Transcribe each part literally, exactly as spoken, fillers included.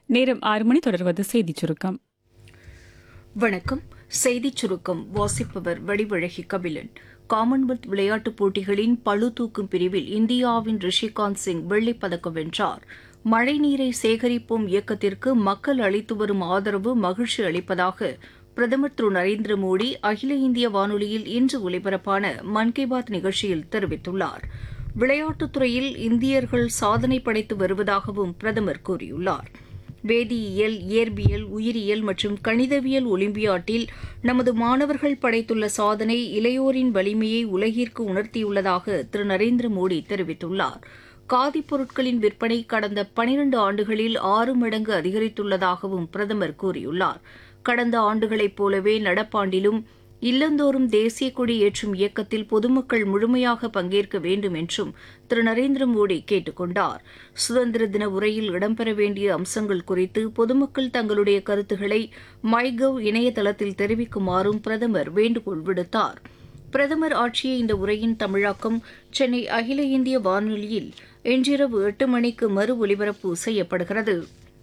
நேரம் ஆறு மணி தொடர்வது செய்திச் சுருக்கம். வணக்கம். செய்திச் சுருக்கம் வாசிப்பவர் வடிவழகி கபிலன். காமன்வெல்த் விளையாட்டுப் போட்டிகளின் பளு தூக்கும் பிரிவில் இந்தியாவின் ரிஷிகாந்த் சிங் வெள்ளிப் பதக்கம் வென்றார். மழைநீரை சேகரிப்போம் இயக்கத்திற்கு மக்கள் அளித்து வரும் ஆதரவு மகிழ்ச்சி அளிப்பதாக பிரதமர் திரு நரேந்திர மோடி அகில இந்திய வானொலியில் இன்று ஒலிபரப்பான மன் கி பாத் நிகழ்ச்சியில் தெரிவித்துள்ளார். விளையாட்டுத் துறையில் இந்தியர்கள் சாதனை படைத்து வருவதாகவும் பிரதமர் கூறியுள்ளார். வேதியியல், இயற்பியல், உயிரியல் மற்றும் கணிதவியல் ஒலிம்பியாட்டில் நமது மாணவர்கள் படைத்துள்ள சாதனை இளையோரின் வலிமையை உலகிற்கு உணர்த்தியுள்ளதாக திரு நரேந்திர மோடி தெரிவித்துள்ளார். காதிப் பொருட்களின் விற்பனை கடந்த பனிரண்டு ஆண்டுகளில் ஆறு மடங்கு அதிகரித்துள்ளதாகவும் பிரதமர் கூறியுள்ளார். கடந்த ஆண்டுகளைப் போலவே நடப்பாண்டிலும் இல்லந்தோறும் தேசிய கொடி ஏற்றும் இயக்கத்தில் பொதுமக்கள் முழுமையாக பங்கேற்க வேண்டும் என்றும் திரு நரேந்திர மோடி கேட்டுக் கொண்டார். சுதந்திர தின உரையில் இடம்பெற வேண்டிய அம்சங்கள் குறித்து பொதுமக்கள் தங்களுடைய கருத்துக்களை மை கவ் இணையதளத்தில் தெரிவிக்குமாறும் பிரதமர் வேண்டுகோள் விடுத்தார். பிரதமர் ஆற்றிய இந்த உரையின் தமிழாக்கம் சென்னை அகில இந்திய வானொலியில் இன்றிரவு எட்டு மணிக்கு மறு ஒலிபரப்பு செய்யப்படுகிறது.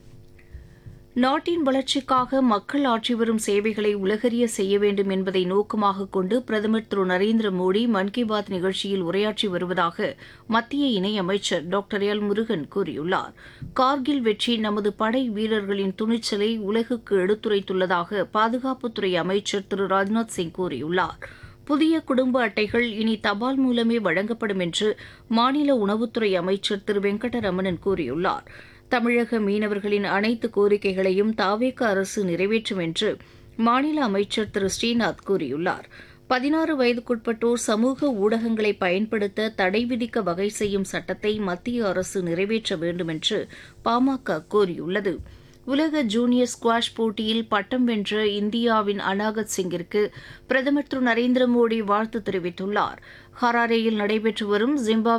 நாட்டின் வளர்ச்சிக்காக மக்கள் ஆற்றி வரும் சேவைகளை உலகறிய செய்ய வேண்டும் என்பதை நோக்கமாக கொண்டு பிரதமர் திரு நரேந்திர மோடி மன் கி பாத் நிகழ்ச்சியில் உரையாற்றி வருவதாக மத்திய இணையமைச்சர் டாக்டர் எல் முருகன் கூறியுள்ளார். கார்கில் வெற்றி நமது படை வீரர்களின் துணிச்சலை உலகுக்கு எடுத்துரைத்துள்ளதாக பாதுகாப்புத்துறை அமைச்சர் திரு ராஜ்நாத் சிங் கூறியுள்ளார். புதிய குடும்ப அட்டைகள் இனி தபால் மூலமே வழங்கப்படும் என்று மாநில உணவுத்துறை அமைச்சர் திரு வெங்கடரமணன் கூறியுள்ளார். தமிழக மீனவர்களின் அனைத்து கோரிக்கைகளையும் தாவேக அரசு நிறைவேற்றும் என்று மாநில அமைச்சர் திரு ஸ்ரீநாத் கூறியுள்ளார். பதினாறு வயதுக்குட்பட்டோர் சமூக ஊடகங்களை பயன்படுத்த தடை விதிக்க வகை செய்யும் சட்டத்தை மத்திய அரசு நிறைவேற்ற வேண்டும் என்று பாமக கோரியுள்ளது. உலக ஜூனியர் ஸ்குவாஷ் போட்டியில் பட்டம் வென்ற இந்தியாவின் அனாகத் சிங்கிற்கு பிரதமர் திரு நரேந்திர மோடி வாழ்த்து தெரிவித்துள்ளார். ஹராரேயில் நடைபெற்று வரும் ஜிம்பாப்வே